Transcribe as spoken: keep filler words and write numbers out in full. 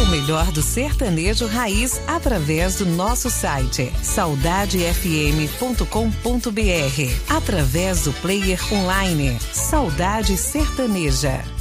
melhor do sertanejo raiz através do nosso site saudade f m ponto com ponto b r, através do player online Saudade Sertaneja.